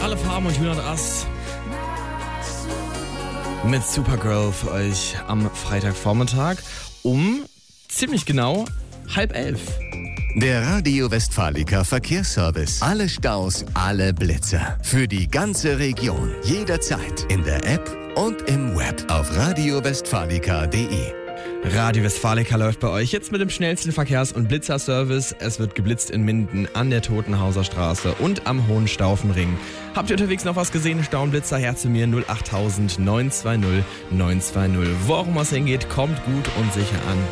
Alle Farben und Hühner und Ass mit Supergirl für euch am Freitagvormittag um ziemlich genau 10:30. Der Radio Westfalica Verkehrsservice. Alle Staus, alle Blitzer. Für die ganze Region. Jederzeit. In der App und im Web. Auf radiowestfalica.de. Radio Westfalica läuft bei euch jetzt mit dem schnellsten Verkehrs- und Blitzerservice. Es wird geblitzt in Minden, an der Totenhauser Straße und am Hohenstaufenring. Habt ihr unterwegs noch was gesehen? Stauenblitzer, her zu mir 08000 920 920. Wo auch immer es hingeht, kommt gut und sicher an.